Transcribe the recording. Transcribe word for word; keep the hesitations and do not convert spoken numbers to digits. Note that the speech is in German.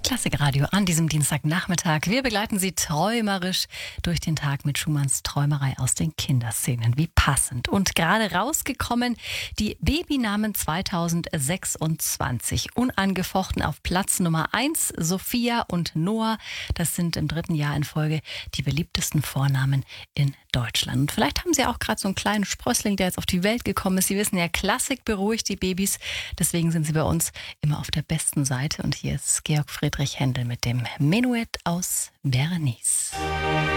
Klassikradio an diesem Dienstagnachmittag. Wir begleiten Sie träumerisch durch den Tag mit Schumanns Träumerei aus den Kinderszenen. Wie passend. Und gerade rausgekommen, die Babynamen zweitausendsechsundzwanzig. Unangefochten auf Platz Nummer eins, Sophia und Noah. Das sind im dritten Jahr in Folge die beliebtesten Vornamen in Deutschland. Und vielleicht haben Sie auch gerade so einen kleinen Sprössling, der jetzt auf die Welt gekommen ist. Sie wissen ja, Klassik beruhigt die Babys. Deswegen sind Sie bei uns immer auf der besten Seite. Und hier ist Georg Friedrich Händel mit dem Menuett aus Berenice.